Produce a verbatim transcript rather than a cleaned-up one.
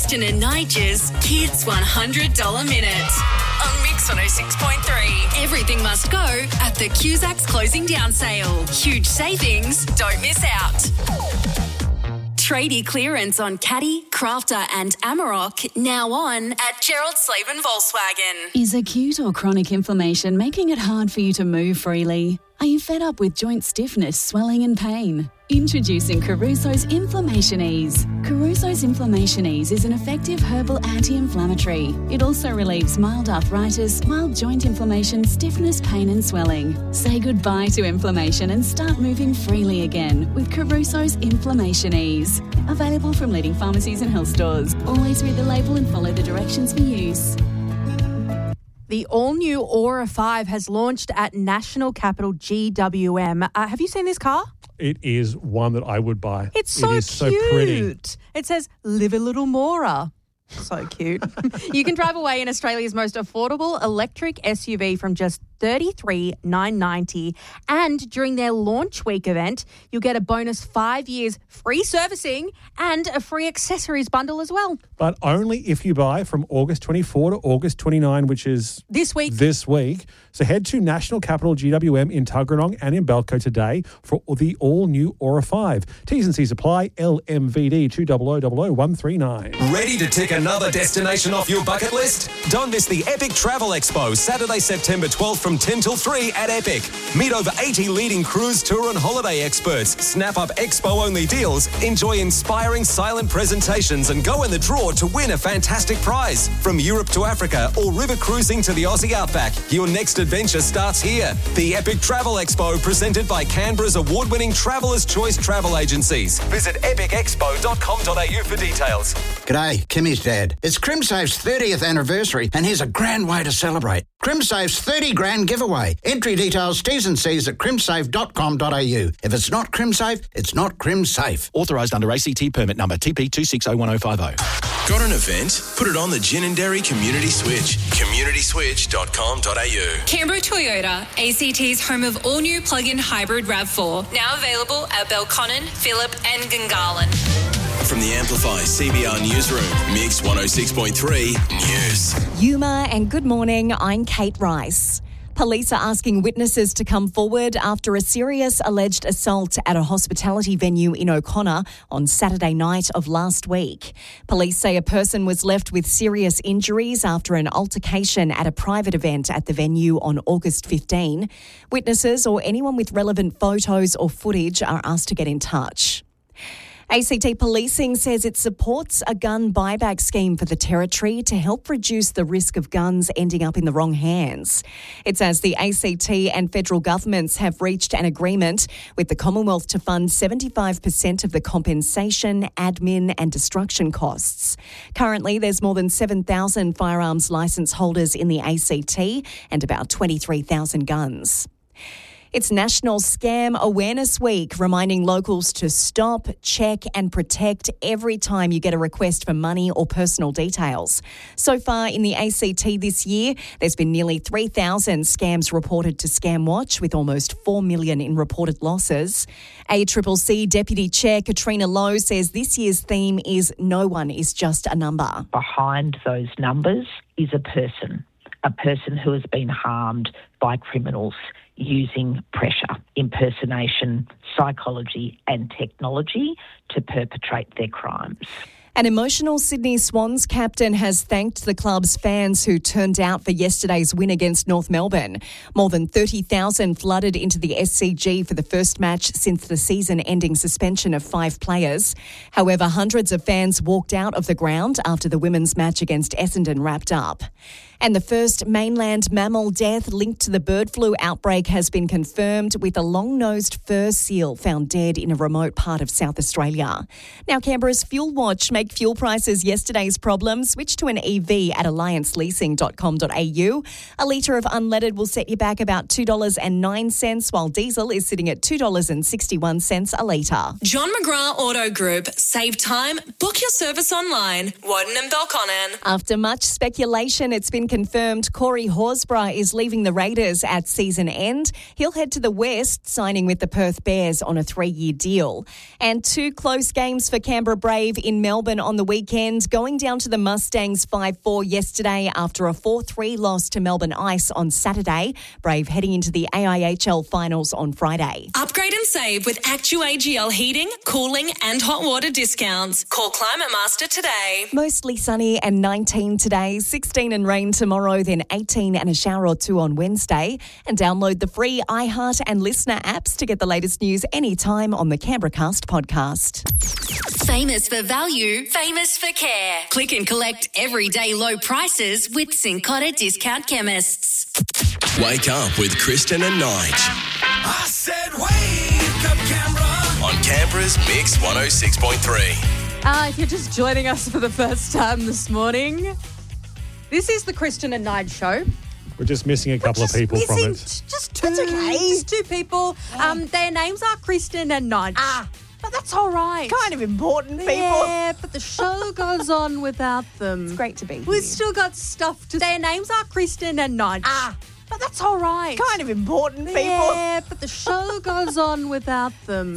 Weston and Nigel's Kids one hundred dollars Minute. On Mix one oh six point three. Everything must go at the Cusacks closing down sale. Huge savings. Don't miss out. Tradie clearance on Caddy, Crafter and Amarok now on at Gerald Slaven Volkswagen. Is acute or chronic inflammation making it hard for you to move freely? Are you fed up with joint stiffness, swelling and pain? Introducing Caruso's Inflammation Ease. Caruso's Inflammation Ease is an effective herbal anti-inflammatory. It also relieves mild arthritis, mild joint inflammation, stiffness, pain and swelling. Say goodbye to inflammation and start moving freely again with Caruso's Inflammation Ease. Available from leading pharmacies and health stores. Always read the label and follow the directions for use. The all-new Aura five has launched at National Capital G W M. Uh, have you seen this car? It is one that I would buy. It's so it is cute. So pretty. It says, live a little more. So cute. You can drive away in Australia's most affordable electric S U V from just thirty-three thousand nine hundred ninety dollars. And during their launch week event, you'll get a bonus five years free servicing and a free accessories bundle as well. But only if you buy from August twenty-fourth to August twenty-ninth, which is this week. This week. So head to National Capital G W M in Tuggeranong and in Balco today for the all-new Aura five. T's and C's apply. L M V D two zero zero zero zero one three nine. Ready to tick another destination off your bucket list? Don't miss the Epic Travel Expo, Saturday, September twelfth from ten till three at Epic. Meet over eighty leading cruise, tour and holiday experts. Snap up expo-only deals, enjoy inspiring silent presentations and go in the draw to win a fantastic prize. From Europe to Africa or river cruising to the Aussie Outback, your next adventure starts here. The Epic Travel Expo, presented by Canberra's award-winning Traveller's Choice Travel Agencies. Visit epic expo dot com dot a u for details. G'day, Kimmy's dad. It's CrimSafe's thirtieth anniversary and here's a grand way to celebrate. CrimSafe's thirty grand giveaway. Entry details, T's and C's at crimsafe dot com dot a u. If it's not CrimSafe, it's not CrimSafe. Authorised under A C T permit number T P two six zero one zero five zero. Got an event? Put it on the Gin and Dairy Community Switch. community switch dot com dot a u. Canberra Toyota, A C T's home of all-new plug-in hybrid RAV four. Now available at Belconnen, Phillip and Gungahlin. From the Amplify C B R Newsroom, Mix one oh six point three News. Yuma and good morning, I'm Kate Rice. Police are asking witnesses to come forward after a serious alleged assault at a hospitality venue in O'Connor on Saturday night of last week. Police say a person was left with serious injuries after an altercation at a private event at the venue on August fifteenth. Witnesses or anyone with relevant photos or footage are asked to get in touch. A C T Policing says it supports a gun buyback scheme for the Territory to help reduce the risk of guns ending up in the wrong hands. It's as the A C T and federal governments have reached an agreement with the Commonwealth to fund seventy-five percent of the compensation, admin and destruction costs. Currently, there's more than seven thousand firearms licence holders in the A C T and about twenty-three thousand guns. It's National Scam Awareness Week, reminding locals to stop, check and protect every time you get a request for money or personal details. So far in the A C T this year, there's been nearly three thousand scams reported to ScamWatch, with almost four million in reported losses. A C C C Deputy Chair Katrina Lowe says this year's theme is no one is just a number. Behind those numbers is a person, a person who has been harmed by criminals using pressure, impersonation, psychology and technology to perpetrate their crimes. An emotional Sydney Swans captain has thanked the club's fans who turned out for yesterday's win against North Melbourne. More than thirty thousand flooded into the S C G for the first match since the season-ending suspension of five players. However, hundreds of fans walked out of the ground after the women's match against Essendon wrapped up. And the first mainland mammal death linked to the bird flu outbreak has been confirmed, with a long-nosed fur seal found dead in a remote part of South Australia. Now, Canberra's Fuel Watch make fuel prices yesterday's problem. Switch to an E V at alliance leasing dot com dot a u. A litre of unleaded will set you back about two dollars and nine cents, while diesel is sitting at two dollars and sixty-one cents a litre. John McGrath Auto Group. Save time. Book your service online. Warden and Belconnen. After much speculation, it's been confirmed Corey Horsburgh is leaving the Raiders at season end. He'll head to the West, signing with the Perth Bears on a three-year deal. And two close games for Canberra Brave in Melbourne Melbourne on the weekend, going down to the Mustangs five four yesterday after a four three loss to Melbourne Ice on Saturday. Brave heading into the A I H L finals on Friday. Upgrade and save with ActuAGL heating, cooling and hot water discounts. Call Climate Master today. Mostly sunny and nineteen today, sixteen and rain tomorrow, then eighteen and a shower or two on Wednesday. And download the free iHeart and Listener apps to get the latest news anytime on the Canberracast podcast. Famous for value, famous for care. Click and collect everyday low prices with Cincotta Discount Chemists. Wake up with Kristen and Nige. I said wake up, Canberra. On Canberra's Mix one oh six point three. Uh, if you're just joining us for the first time this morning, this is the Kristen and Nige show. We're just missing a couple of people from it. Just two. That's okay. Just two people. Um, their names are Kristen and Nige. Ah. But that's all right. Kind of important people. Yeah, but the show goes on without them. It's great to be here. We've still got stuff to... Their names are Kristen and Nige. Ah. But that's all right. Kind of important people. Yeah, but the show goes on without them.